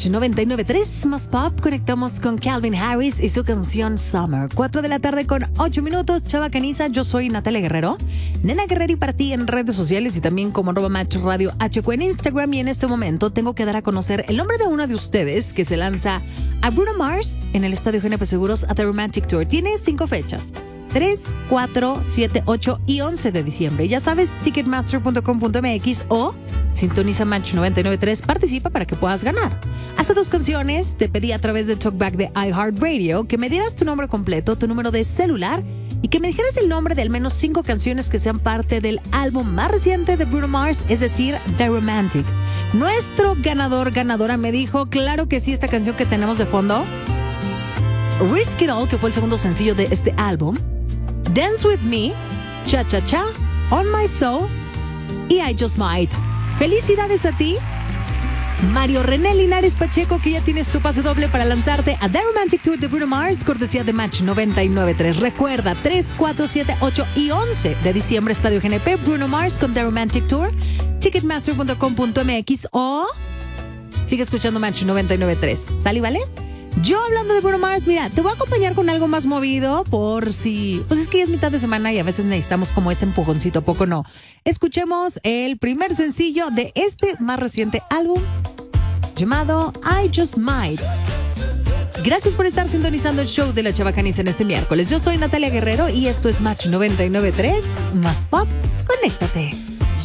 Match 99.3 más pop. Conectamos con Calvin Harris y su canción Summer. 4 de la tarde con 8 minutos. Chava Caniza, yo soy Natalia Guerrero. Nena Guerrero y para ti en redes sociales y también como @Match Radio HQ en Instagram. Y en este momento tengo que dar a conocer el nombre de uno de ustedes que se lanza a Bruno Mars en el Estadio GNP Seguros a The Romantic Tour. Tiene 5 fechas. 3, 4, 7, 8 y 11 de diciembre. Ya sabes, ticketmaster.com.mx o sintoniza Match 99.3, participa para que puedas ganar. Hace 2 canciones te pedí a través de Talkback de iHeartRadio que me dieras tu nombre completo, tu número de celular y que me dijeras el nombre de al menos 5 canciones que sean parte del álbum más reciente de Bruno Mars, es decir, The Romantic. Nuestro ganadora me dijo, claro que sí, esta canción que tenemos de fondo, Risk It All, que fue el segundo sencillo de este álbum, Dance With Me, Cha Cha Cha, On My Soul y I Just Might. ¡Felicidades a ti! Mario René Linares Pacheco, que ya tienes tu pase doble para lanzarte a The Romantic Tour de Bruno Mars, cortesía de Match 99.3. Recuerda, 3, 4, 7, 8 y 11 de diciembre, Estadio GNP, Bruno Mars con The Romantic Tour, ticketmaster.com.mx o sigue escuchando Match 99.3. ¿Sale, vale? Yo hablando de Bruno Mars, mira, te voy a acompañar con algo más movido por si... Pues es que ya es mitad de semana y a veces necesitamos como ese empujoncito, ¿a poco no? Escuchemos el primer sencillo de este más reciente álbum llamado I Just Might. Gracias por estar sintonizando el show de la Chava Caniza en este miércoles. Yo soy Natalia Guerrero y esto es Match 99.3 más pop. Conéctate.